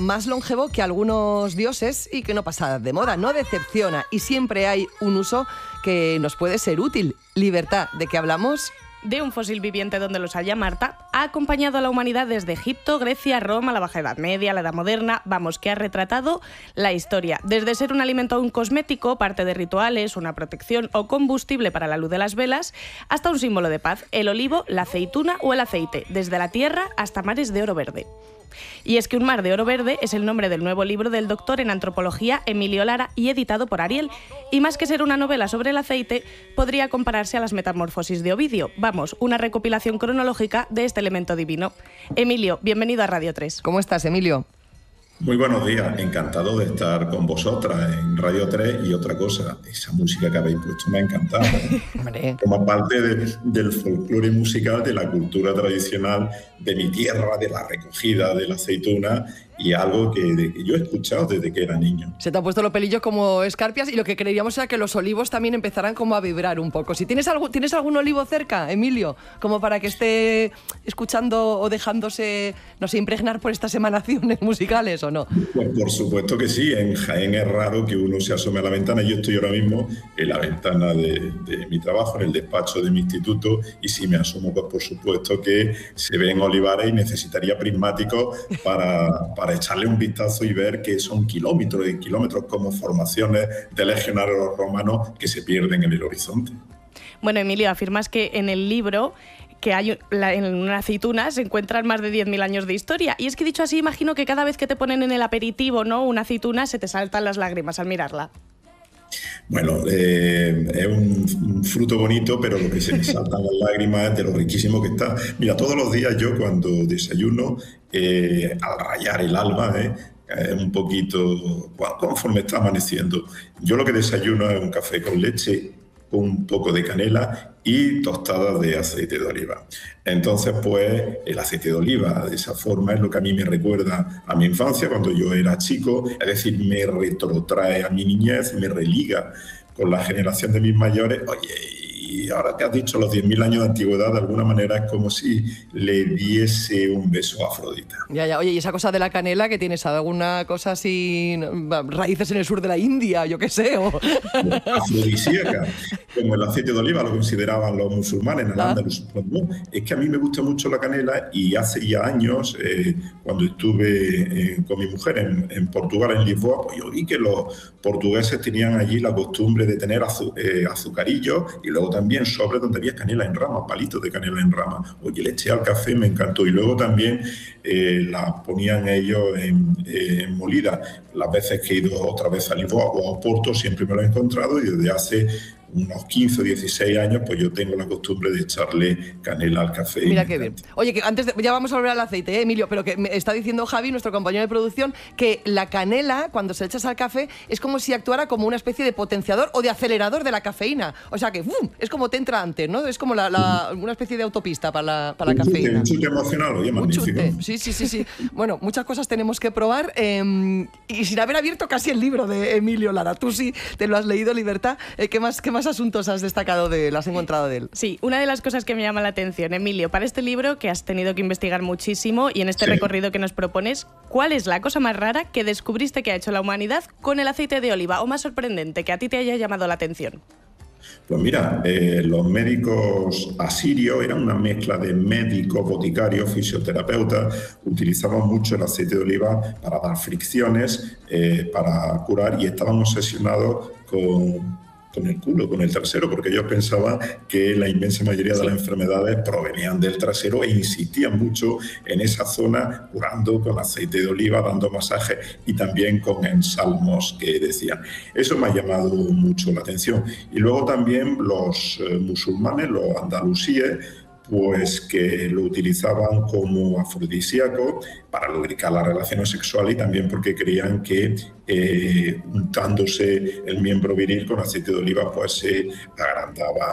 más longevo que algunos dioses y que no pasa de moda, no decepciona y siempre hay un uso que nos puede ser útil. Libertad, ¿de qué hablamos? De un fósil viviente donde los haya Marta, ha acompañado a la humanidad desde Egipto, Grecia, Roma, la Baja Edad Media, la Edad Moderna, vamos, que ha retratado la historia. Desde ser un alimento a un cosmético, parte de rituales, una protección o combustible para la luz de las velas, hasta un símbolo de paz, el olivo, la aceituna o el aceite, desde la tierra hasta mares de oro verde. Y es que Un mar de oro verde es el nombre del nuevo libro del doctor en antropología Emilio Lara y editado por Ariel. Y más que ser una novela sobre el aceite, podría compararse a las Metamorfosis de Ovidio. Vamos, una recopilación cronológica de este elemento divino. Emilio, bienvenido a Radio 3. ¿Cómo estás, Emilio? Muy buenos días, encantado de estar con vosotras en Radio 3 y otra cosa, esa música que habéis puesto me ha encantado. Como parte del folclore musical, de la cultura tradicional de mi tierra, de la recogida de la aceituna y algo que yo he escuchado desde que era niño. Se te han puesto los pelillos como escarpias y lo que creeríamos era que los olivos también empezarán como a vibrar un poco. Si ¿Tienes algún olivo cerca, Emilio? Como para que esté escuchando o dejándose, no sé, impregnar por estas emanaciones musicales o no. Pues por supuesto que sí, en Jaén es raro que uno se asome a la ventana. Yo estoy ahora mismo en la ventana de mi trabajo, en el despacho de mi instituto, y si me asomo, pues por supuesto que se ven olivares y necesitaría prismáticos para echarle un vistazo y ver que son kilómetros y kilómetros como formaciones de legionarios romanos que se pierden en el horizonte. Bueno, Emilio, afirmas que en el libro que en una aceituna se encuentran más de 10.000 años de historia. Y es que dicho así, imagino que cada vez que te ponen en el aperitivo, ¿no?, una aceituna, se te saltan las lágrimas al mirarla. Bueno, es un fruto bonito, pero lo que se me saltan las lágrimas es de lo riquísimo que está. Mira, todos los días yo cuando desayuno, al rayar el alba, un poquito, conforme está amaneciendo, yo lo que desayuno es un café con leche, con un poco de canela y tostadas de aceite de oliva. Entonces, pues, el aceite de oliva, de esa forma, es lo que a mí me recuerda a mi infancia, cuando yo era chico, es decir, me retrotrae a mi niñez, me religa con la generación de mis mayores. Oye, y ahora que has dicho los 10.000 años de antigüedad, de alguna manera es como si le diese un beso a Afrodita. Ya. Oye, y esa cosa de la canela, que tienes alguna cosa así, raíces en el sur de la India, yo qué sé, o... Afrodisíaca, como el aceite de oliva lo consideraban los musulmanes en Al-Ándalus. Pues no, es que a mí me gusta mucho la canela y hace ya años, cuando estuve con mi mujer en Portugal, en Lisboa, pues yo vi que los portugueses tenían allí la costumbre de tener azucarillos y luego también sobres donde había canela en rama, palitos de canela en rama. Oye, le eché al café, me encantó. Y luego también la ponían ellos en molida. Las veces que he ido otra vez a Lisboa o a Oporto siempre me lo he encontrado, y desde hace unos 15 o 16 años, pues yo tengo la costumbre de echarle canela al café. Mira qué bien. Oye, que ya vamos a volver al aceite, Emilio, pero que me está diciendo Javi, nuestro compañero de producción, que la canela, cuando se echas al café, es como si actuara como una especie de potenciador o de acelerador de la cafeína. O sea que es como te entra antes, ¿no? Es como una especie de autopista para la cafeína. Un chute emocional, oye, magnífico. Sí. Bueno, muchas cosas tenemos que probar, y sin haber abierto casi el libro de Emilio Lara. Tú sí te lo has leído, Libertad. ¿Qué más asuntos has destacado de él, has encontrado de él? Sí, una de las cosas que me llama la atención, Emilio, para este libro que has tenido que investigar muchísimo y en este recorrido que nos propones, ¿cuál es la cosa más rara que descubriste que ha hecho la humanidad con el aceite de oliva, o más sorprendente, que a ti te haya llamado la atención? Pues mira, los médicos asirios eran una mezcla de médicos, boticarios, fisioterapeutas, utilizaban mucho el aceite de oliva para dar fricciones, para curar, y estaban obsesionados con el culo, con el trasero, porque ellos pensaban que la inmensa mayoría de las enfermedades provenían del trasero e insistían mucho en esa zona, curando con aceite de oliva, dando masajes y también con ensalmos que decían. Eso me ha llamado mucho la atención. Y luego también los musulmanes, los andalusíes, pues que lo utilizaban como afrodisíaco para lubricar las relaciones sexuales, y también porque creían que untándose el miembro viril con aceite de oliva pues se agrandaba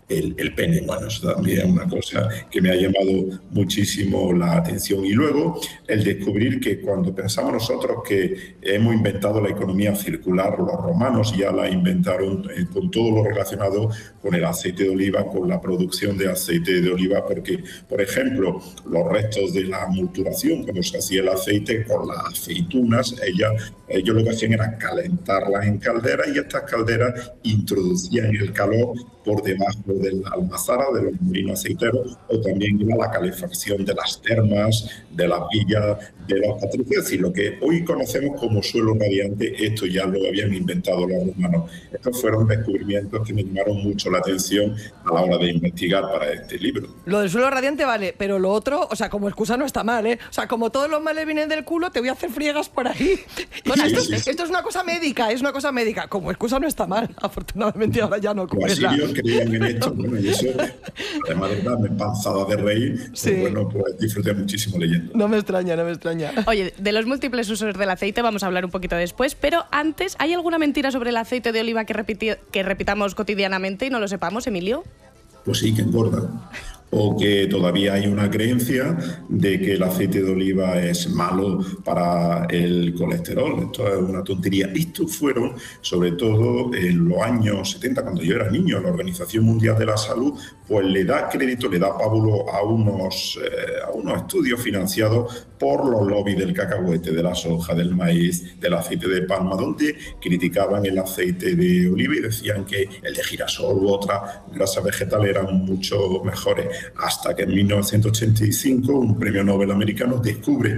el pene. Bueno, eso también es una cosa que me ha llamado muchísimo la atención. Y luego el descubrir que cuando pensamos nosotros que hemos inventado la economía circular, los romanos ya la inventaron con todo lo relacionado con el aceite de oliva, con la producción de aceite de oliva, porque, por ejemplo, los restos de la multuración, cuando se hacía el aceite con las aceitunas, ellos lo que hacían era calentarlas en calderas, y estas calderas introducían el calor por debajo de la almazara, de los molinos aceiteros, o también iba la calefacción de las termas, de las villas de los patricios. Y lo que hoy conocemos como suelo radiante, esto ya lo habían inventado los romanos. Estos fueron descubrimientos que me llamaron mucho la atención a la hora de investigar para este libro. Lo del suelo radiante vale, pero lo otro, o sea, como excusa no está mal, ¿eh? O sea, como todos los males vienen del culo, te voy a hacer friegas por ahí. Bueno, esto es una cosa médica, Como excusa no está mal, afortunadamente ahora ya no ocurre. Los asirios creían en esto, bueno, y eso, además de darme panzada de reír, sí. Pues bueno, pues disfruté muchísimo leyendo. No me extraña. Oye, de los múltiples usos del aceite vamos a hablar un poquito después, pero antes, ¿hay alguna mentira sobre el aceite de oliva que repitamos cotidianamente y no lo sepamos, Emilio? Pues sí, que engorda. O que todavía hay una creencia de que el aceite de oliva es malo para el colesterol. Esto es una tontería. Estos fueron, sobre todo en los años 70, cuando yo era niño, la Organización Mundial de la Salud pues le da crédito, le da pábulo a unos estudios financiados por los lobbies del cacahuete, de la soja, del maíz, del aceite de palma, donde criticaban el aceite de oliva y decían que el de girasol u otras grasas vegetales eran mucho mejores. Hasta que en 1985 un premio Nobel americano descubre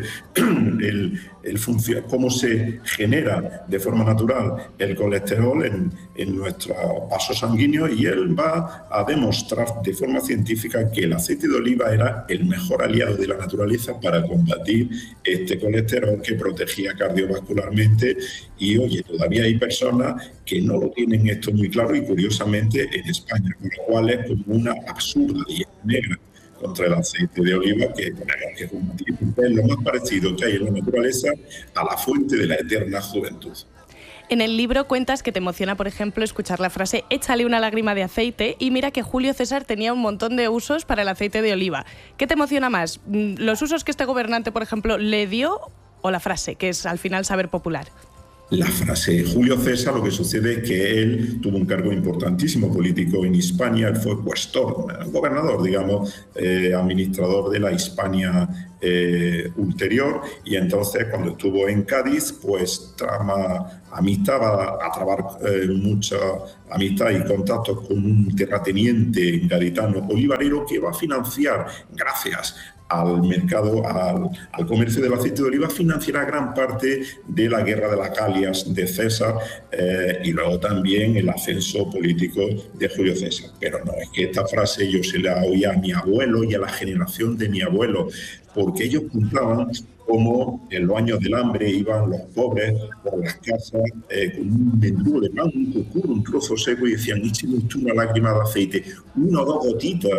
cómo se genera de forma natural el colesterol en nuestros vasos sanguíneos, y él va a demostrar de forma científica que el aceite de oliva era el mejor aliado de la naturaleza para combatir este colesterol, que protegía cardiovascularmente. Y oye, todavía hay personas que no lo tienen esto muy claro, y curiosamente en España, con lo cual es como una absurda dieta negra contra el aceite de oliva que tenemos que combatir. Es lo más parecido que hay en la naturaleza a la fuente de la eterna juventud. En el libro cuentas que te emociona, por ejemplo, escuchar la frase «échale una lágrima de aceite», y mira que Julio César tenía un montón de usos para el aceite de oliva. ¿Qué te emociona más? ¿Los usos que este gobernante, por ejemplo, le dio, o la frase, que es al final saber popular? La frase. Julio César, lo que sucede es que él tuvo un cargo importantísimo político en Hispania. Él fue cuestor, gobernador, digamos, administrador de la Hispania ulterior, y entonces cuando estuvo en Cádiz, pues trama amistad, va a trabar mucha amistad y contactos con un terrateniente gaditano olivarero que va a financiar, gracias al mercado, al comercio del aceite de oliva, financiará gran parte de la guerra de las Galias de César, y luego también el ascenso político de Julio César. Pero no, es que esta frase yo se la oía a mi abuelo y a la generación de mi abuelo, porque ellos contaban cómo en los años del hambre iban los pobres por las casas con un mendrugo de pan, un cucur, un trozo seco, y decían: écheme usted una lágrima de aceite, una o dos gotitas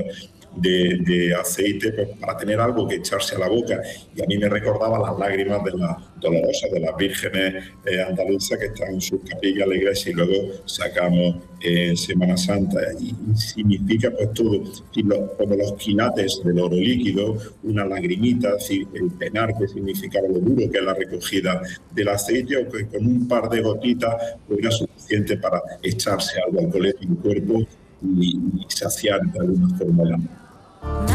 de aceite, pues, para tener algo que echarse a la boca. Y a mí me recordaba las lágrimas de las dolorosas, de las vírgenes andaluzas que están en sus capillas de la iglesia y luego sacamos en Semana Santa. Y significa pues todo, como los quilates del oro líquido, una lagrimita, el penar, que significaba lo duro que es la recogida del aceite, o que con un par de gotitas pues era suficiente para echarse algo al colegio en el cuerpo y saciar de alguna forma el hambre.